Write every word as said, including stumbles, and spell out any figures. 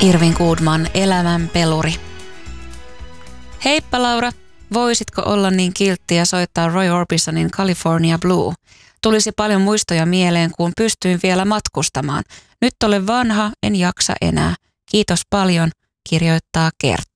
Irvin Goodman, Elämän peluri. Heippa Laura, voisitko olla niin kiltti ja soittaa Roy Orbisonin California Blue? Tulisi paljon muistoja mieleen, kun pystyin vielä matkustamaan. Nyt olen vanha, en jaksa enää. Kiitos paljon, kirjoittaa Kerttu.